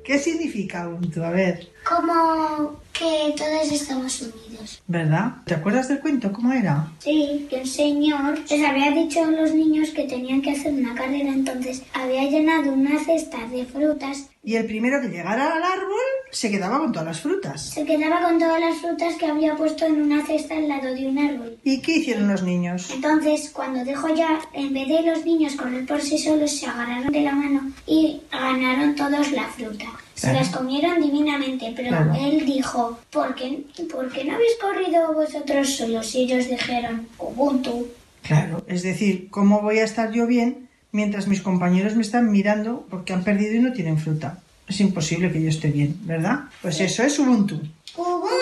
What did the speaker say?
¿Qué significa Ubuntu? A ver. Como que todos estamos unidos. ¿Verdad? ¿Te acuerdas del cuento? ¿Cómo era? Sí, que un señor les había dicho a los niños que tenían que hacer una carrera, entonces había llenado una cesta de frutas. Y el primero que llegara al árbol se quedaba con todas las frutas. Se quedaba con todas las frutas que había puesto en una cesta al lado de un árbol. ¿Y qué hicieron los niños? Entonces, cuando dejó ya, en vez de los niños correr por sí solos, se agarraron de la mano y ganaron todos la fruta. Se las comieron divinamente, pero él dijo, ¿por qué no habéis corrido vosotros solos? Y ellos dijeron, Ubuntu. Claro, es decir, ¿cómo voy a estar yo bien mientras mis compañeros me están mirando porque han perdido y no tienen fruta? Es imposible que yo esté bien, ¿verdad? Pues eso es Ubuntu.